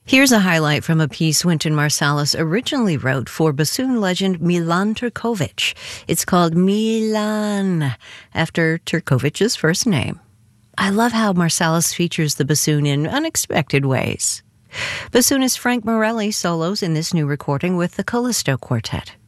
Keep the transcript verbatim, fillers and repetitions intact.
Here's a highlight from a piece Wynton Marsalis originally wrote for bassoon legend Milan Turkovic. It's called Milan, after Turkovic's first name. I love how Marsalis features the bassoon in unexpected ways. Bassoonist Frank Morelli solos in this new recording with the Callisto Quartet.